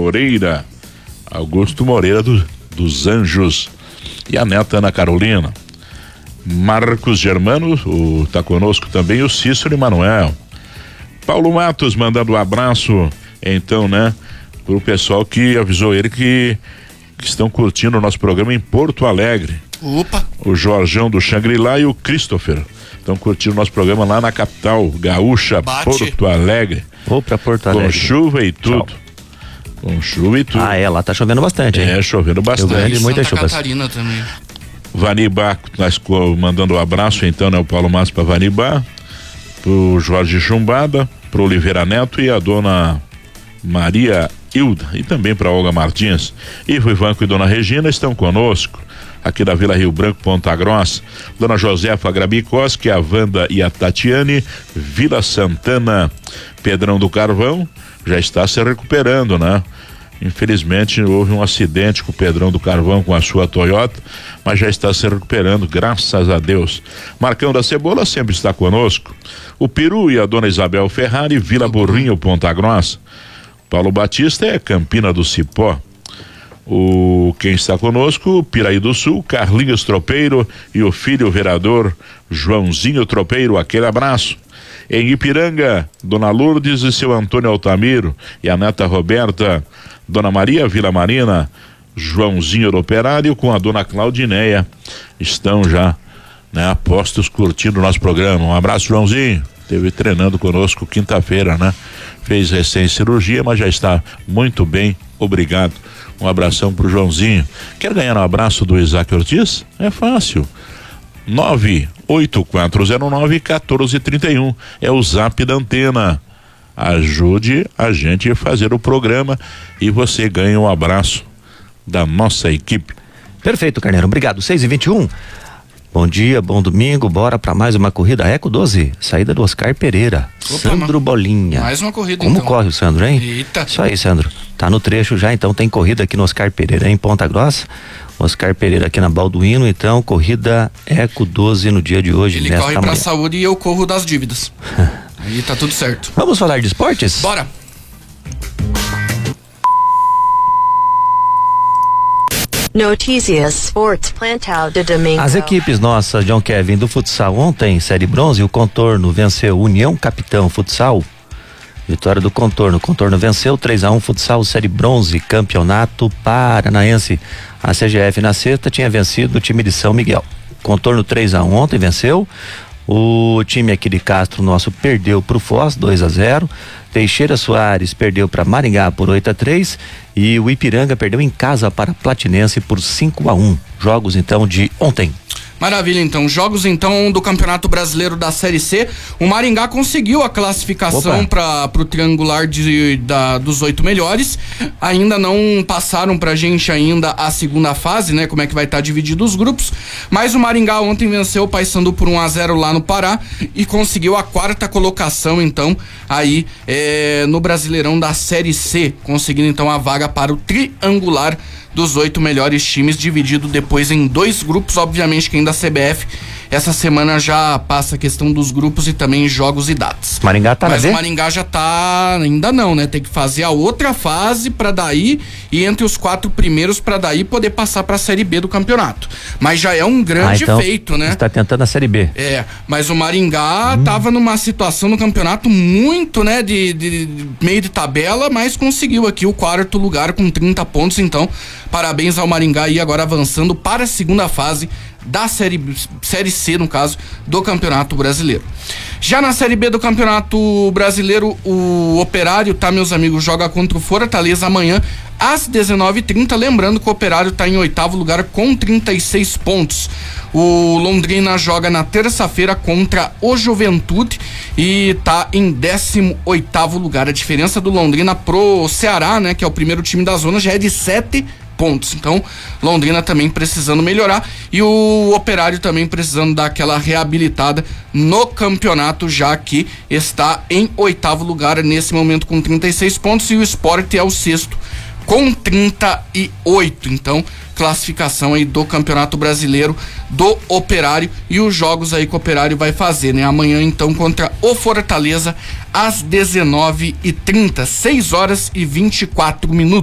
Moreira, Augusto Moreira dos Anjos, e a neta Ana Carolina. Marcos Germano, tá conosco também o Cícero Emanuel. Paulo Matos mandando um abraço, então, né, pro pessoal que avisou ele que estão curtindo o nosso programa em Porto Alegre. Opa! O Jorjão do Xangri-Lá e o Christopher estão curtindo o nosso programa lá na capital gaúcha, Porto Alegre. Vou pra Porto Alegre. Com chuva e tudo. Tchau. Com chuva e tudo. Ah, lá tá chovendo bastante, hein? Chovendo bastante. Muita Santa chuva. Catarina também. Vanibá, nós mandando um abraço, então, né? O Paulo Márcio pra Vanibá, pro Jorge Chumbada, pro Oliveira Neto e a dona Maria Hilda, e também para Olga Martins. Ivo Ivanco e dona Regina estão conosco, aqui da Vila Rio Branco, Ponta Grossa. Dona Josefa Grabikoski, a Wanda e a Tatiane, Vila Santana. Pedrão do Carvão já está se recuperando, né? Infelizmente houve um acidente com o Pedrão do Carvão com a sua Toyota, mas já está se recuperando, graças a Deus. Marcão da Cebola sempre está conosco. O Peru e a dona Isabel Ferrari, Vila Burrinho, Ponta Grossa. Paulo Batista é Campina do Cipó. Quem está conosco, Piraí do Sul, Carlinhos Tropeiro e o filho vereador Joãozinho Tropeiro, aquele abraço. Em Ipiranga, Dona Lourdes e seu Antônio Altamiro e a neta Roberta, Dona Maria Vila Marina, Joãozinho do Operário com a Dona Claudineia estão já, né, apostos curtindo o nosso programa. Um abraço, Joãozinho. Esteve treinando conosco quinta-feira, né? Fez recém-cirurgia, mas já está muito bem, obrigado. Um abração pro Joãozinho. Quer ganhar um abraço do Isaac Ortiz? É fácil. 98409-1431 é o zap da Antena. Ajude a gente a fazer o programa e você ganha um abraço da nossa equipe. Perfeito, Carneiro, obrigado. 6h21. Bom dia, bom domingo, bora pra mais uma corrida Eco 12, saída do Oscar Pereira. Opa, Sandro Bolinha. Mais uma corrida. Como então corre o Sandro, hein? Eita. Isso aí, Sandro. Tá no trecho já, então tem corrida aqui no Oscar Pereira, em Ponta Grossa. Oscar Pereira aqui na Balduino, então corrida Eco 12 no dia de hoje. Ele corre pra saúde e eu corro das dívidas. Aí tá tudo certo. Vamos falar de esportes? Bora. Notícias Sports Plantal de Domingo. As equipes nossas, John Kevin, do futsal ontem, série bronze, o Contorno venceu União Capitão Futsal. Vitória do Contorno. Contorno venceu 3-1 futsal série bronze, campeonato paranaense. A CGF na sexta tinha vencido o time de São Miguel. Contorno 3-1 ontem venceu. O time aqui de Castro nosso perdeu pro Foz 2-0. Teixeira Soares perdeu para Maringá por 8-3 e o Ipiranga perdeu em casa para Platinense por 5-1. Jogos então de ontem. Maravilha, então. Jogos, então, do Campeonato Brasileiro da Série C. O Maringá conseguiu a classificação para o triangular dos 8 melhores. Ainda não passaram pra gente ainda a segunda fase, né? Como é que vai estar dividido os grupos. Mas o Maringá ontem venceu o Paysandu por 1-0 lá no Pará e conseguiu a 4ª colocação, então, aí no Brasileirão da Série C. Conseguindo, então, a vaga para o triangular dos 8 melhores times, dividido depois em 2 grupos. Obviamente que ainda a CBF essa semana já passa a questão dos grupos e também jogos e datas. Maringá tá Mas o Maringá já tá, ainda não, né? Tem que fazer a outra fase pra daí e entre os 4 primeiros pra daí poder passar pra Série B do campeonato. Mas já é um grande então feito, né? Está tentando a Série B. Mas o Maringá tava numa situação no campeonato muito, né, de meio de tabela, mas conseguiu aqui o 4º lugar com 30 pontos, então parabéns ao Maringá aí agora avançando para a segunda fase da série C, no caso, do Campeonato Brasileiro. Já na Série B do Campeonato Brasileiro, o Operário, tá, meus amigos, joga contra o Fortaleza amanhã às 19h30, lembrando que o Operário tá em 8º lugar com 36 pontos. O Londrina joga na terça-feira contra o Juventude e tá em 18º lugar. A diferença do Londrina pro Ceará, né, que é o primeiro time da zona, já é de 7 pontos. Então, Londrina também precisando melhorar e o Operário também precisando dar aquela reabilitada no campeonato, já que está em 8º lugar nesse momento com 36 pontos e o Sport é o 6º com 38. Então, classificação aí do Campeonato Brasileiro do Operário e os jogos aí que o Operário vai fazer, né? Amanhã, então, contra o Fortaleza às 19h30, 6h24.